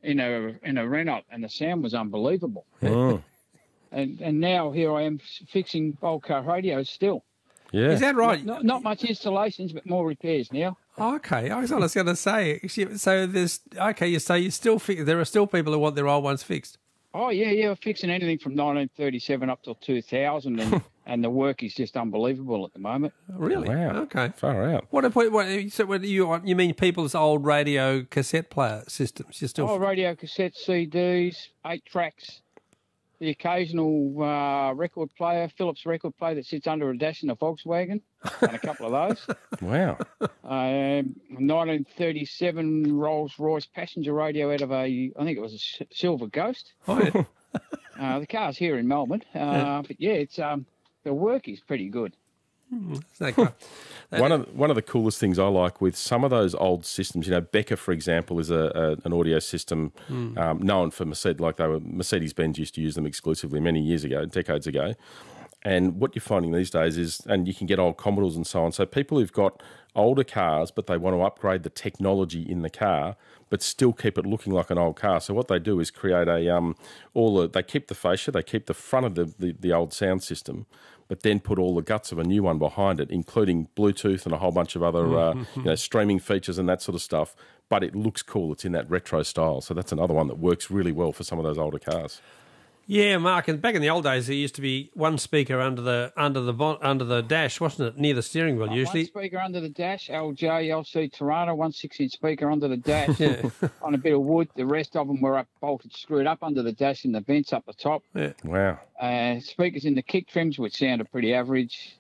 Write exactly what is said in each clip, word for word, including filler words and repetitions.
in a in a Renault, and the sound was unbelievable. Oh. And and now here I am fixing old car radios still. Yeah. Is that right? Not, not much installations, but more repairs now. Okay, I was going to say. So there's okay. You say you still fi- there are still people who want their old ones fixed. Oh yeah, yeah, fixing anything from nineteen thirty-seven up till two thousand, and and the work is just unbelievable at the moment. Really? Wow. Okay. Far out. What? What? what so what do you you mean people's old radio cassette player systems? You still? Oh, radio cassettes, C Ds, eight tracks. The occasional uh, record player, Philips record player that sits under a dash in a Volkswagen, and a couple of those. Wow. Um, nineteen thirty-seven Rolls-Royce passenger radio out of a, I think it was a S- Silver Ghost. Oh, yeah. Uh, the car's here in Melbourne, uh, Yeah. but yeah, it's um, the work is pretty good. It's that kind- One of one of the coolest things I like with some of those old systems, you know, Becker, for example, is a, a an audio system um, known for Mercedes, like they were Mercedes-Benz used to use them exclusively many years ago, decades ago. And what you're finding these days is, and you can get old Commodores and so on. So people who've got older cars, but they want to upgrade the technology in the car, but still keep it looking like an old car. So what they do is create a um, all the they keep the fascia, they keep the front of the, the, the old sound system, but then put all the guts of a new one behind it, including Bluetooth and a whole bunch of other uh, you know, streaming features and that sort of stuff. But it looks cool. It's in that retro style. So that's another one that works really well for some of those older cars. Yeah, Mark. And back in the old days, there used to be one speaker under the under the bon- under the dash, wasn't it, near the steering wheel? Uh, Usually, One speaker under the dash, L J, L C Toronto, one six-inch speaker under the dash Yeah. on a bit of wood. The rest of them were up, bolted, screwed up under the dash and the vents up the top. yeah. Wow. Uh, speakers in the kick trims, which sounded pretty average.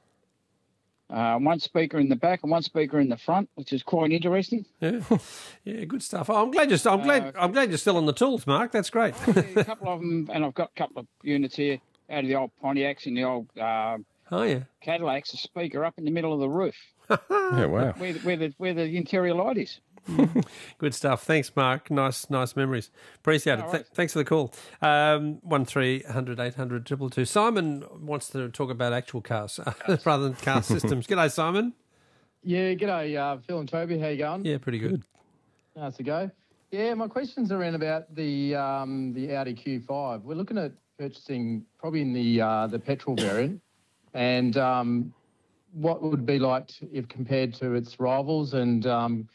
Uh, one speaker in the back and one speaker in the front, which is quite interesting. Yeah, yeah, good stuff. Oh, I'm glad you're. I'm glad. I'm glad you're still on the tools, Mark. That's great. Yeah, a couple of them, and I've got a couple of units here out of the old Pontiacs and the old uh, Oh yeah. Cadillacs, a speaker up in the middle of the roof Yeah, wow. where, the- where, the, where the interior light is. Good stuff. Thanks, Mark. Nice, nice memories. Appreciate it. No Th- worries. thanks for the call. Um, one three hundred eight hundred two two. Simon wants to talk about actual cars rather than car systems. G'day, Simon. Yeah, g'day, uh, Phil and Toby. How you going? Yeah, pretty good. How's it go? Yeah, my question's around about the um, the Audi Q five. We're looking at purchasing probably in the uh, the petrol variant, and um, what would it be like to, if compared to its rivals, and um,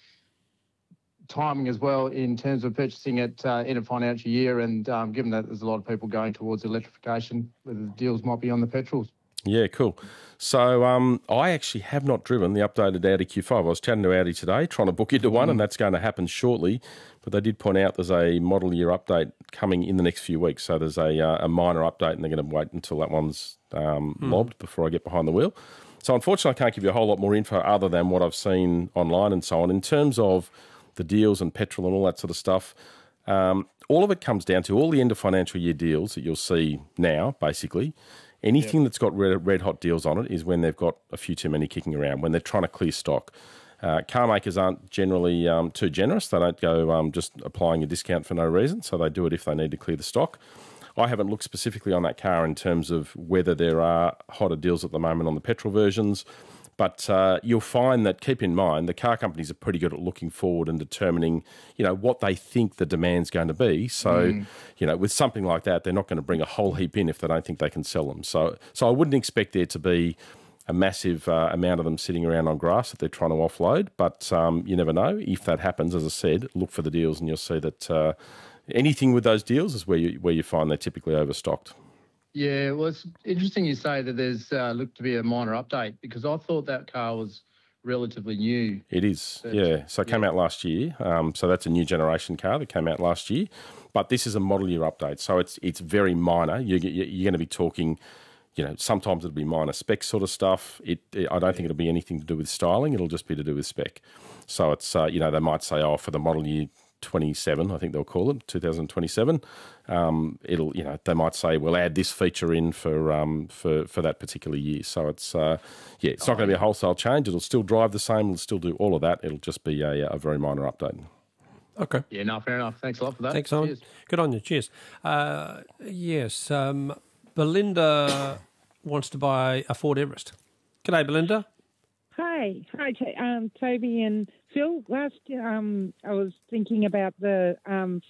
timing as well in terms of purchasing it uh, in a financial year, and um, given that there's a lot of people going towards electrification, whether the deals might be on the petrols. Yeah, cool. So um, I actually have not driven the updated Audi Q five. I was chatting to Audi today, trying to book into one, and that's going to happen shortly. But they did point out there's a model year update coming in the next few weeks. So there's a, uh, a minor update, and they're going to wait until that one's um, lobbed before I get behind the wheel. So unfortunately, I can't give you a whole lot more info other than what I've seen online and so on. In terms of the deals and petrol and all that sort of stuff, um, all of it comes down to all the end of financial year deals that you'll see now, basically. Anything that's got red, red hot deals on it is when they've got a few too many kicking around, when they're trying to clear stock. Uh, car makers aren't generally um, too generous. They don't go um, just applying a discount for no reason, so they do it if they need to clear the stock. I haven't looked specifically on that car in terms of whether there are hotter deals at the moment on the petrol versions, but uh, you'll find that, keep in mind, the car companies are pretty good at looking forward and determining, you know, what they think the demand's going to be. So, mm. you know, with something like that, they're not going to bring a whole heap in if they don't think they can sell them. So, so I wouldn't expect there to be a massive uh, amount of them sitting around on grass that they're trying to offload, but um, you never know. If that happens, as I said, look for the deals and you'll see that uh, anything with those deals is where you where you find they're typically overstocked. Yeah, well, it's interesting you say that there's uh, looked to be a minor update, because I thought that car was relatively new. It is, but, yeah. So it came yeah. out last year. Um, so that's a new generation car that came out last year. But this is a model year update, so it's it's very minor. You, you, you're going to be talking, you know, sometimes it'll be minor spec sort of stuff. It, it I don't think it'll be anything to do with styling. It'll just be to do with spec. So it's, uh, you know, they might say, oh, for the model year twenty-seven, I think they'll call it, two thousand twenty-seven. Um, it'll, you know, they might say we'll add this feature in for um for, for that particular year. So it's uh yeah, it's not going to be a wholesale change. It'll still drive the same. It'll still do all of that. It'll just be a, a very minor update. Okay. Yeah, no, fair enough. Thanks a lot for that. Thanks, Simon. Cheers. Good on you. Cheers. Uh, yes, um, Belinda wants to buy a Ford Everest. G'day, Belinda. Hi, hi, To- um, Toby and Phil. Last, um, I was thinking about the um,